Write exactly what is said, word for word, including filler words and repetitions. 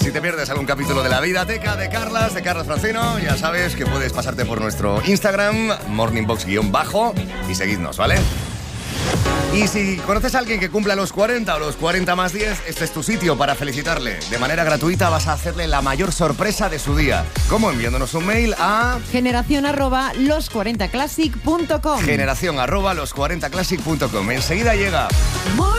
Si te pierdes algún capítulo de La Videoteca de Carlas, de Carlas Francino, ya sabes que puedes pasarte por nuestro Instagram, morningbox-bajo, y seguidnos, ¿vale? Y si conoces a alguien que cumpla los cuarenta o los cuarenta más diez, este es tu sitio para felicitarle. De manera gratuita vas a hacerle la mayor sorpresa de su día. ¿Cómo? Enviándonos un mail a... generación arroba los cuarenta classic punto com. generación arroba los cuarenta classic punto com. Enseguida llega...